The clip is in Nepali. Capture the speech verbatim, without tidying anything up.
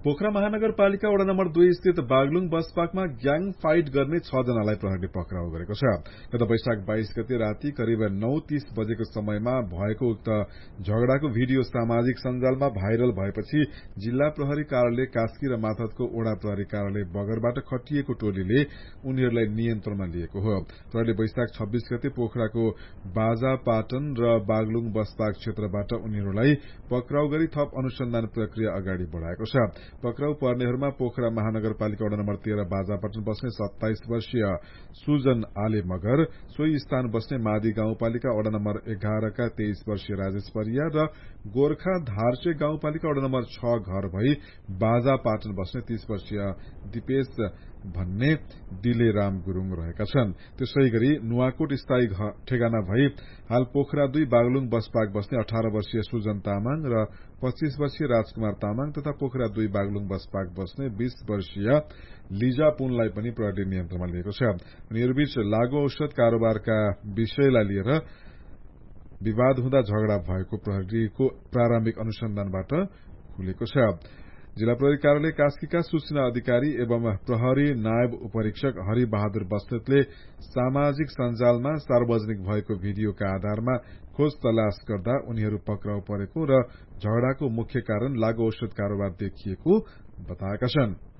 पोखरा महानगरपालिका वडा नम्बर दुई स्थित बागलुङ बस पार्कमा ग्याङ फाइट गर्ने छ जनालाई प्रहरीले पक्राउ गरेको छ। गत वैशाख बाइस गते राति करिब नौ तीस बजेको समयमा भएको उक्त झगड़ाको भिडियो सामाजिक सञ्जालमा भाइरल भएपछि जिल्ला प्रहरी कार्यालय कास्की र माथतको ओडा प्रहरी कार्यालय बगरबाट खटिएको टोलीले उनीहरूलाई नियन्त्रणमा लिएको हो। प्रहरीले वैशाख छब्बीस गते पोखराको बाजापाटन र बागलुङ बस पार्क क्षेत्रबाट उनीहरूलाई पक्राउ गरी थप अनुसन्धान प्रक्रिया अगाडि बढ़ाएको छ। पक्राउ पर्नेहरूमा पोखरा महानगरपालिका वडा नम्बर तेह्र बाजापटन बस्ने सत्ताइस वर्षीय सुजन आले मगर, सोही स्थान बस्ने मादी गाउँपालिका वडा नम्बर एघारका तेइस वर्षीय राजेश परियार र गोर्खा धारचे गाउँपालिका वडा नम्बर छ घर भई बाजापाटन बस्ने तीस वर्षीय दिपेश भन्ने दिलेराम गुरूङ रहेका छन्। त्यसै गरी नुवाकोट स्थायी ठेगाना भई हाल पोखरा दुई बागलुङ बस पार्क बस्ने अठार वर्षीय सुजन तामाङ र पच्चीस वर्षीय राजकुमार तामाङ तथा पोखरा दुई बागलुङ बस पार्क बस्ने बीस वर्षीय लिजा पुनलाई पनि प्रहरीले नियन्त्रणमा लिएको छ। उनीहरूबीच लागू औषध कारोबारका विषयलाई लिएर विवाद हुँदा झगडा भएको प्रहरीको प्रारम्भिक अनुसन्धानबाट खुलेको छ। जिल्ला प्रहरी कार्यालय कास्कीका सूचना अधिकारी एवं प्रहरी नायब उपरीक्षक हरिबहादुर बस्नेतले सामाजिक सञ्जालमा सार्वजनिक भएको भिडियोका आधारमा खोज तलाश गर्दा उनीहरू पक्राउ परेको र झगड़ाको मुख्य कारण लागू औषध कारोबार देखिएको बताएका छन्।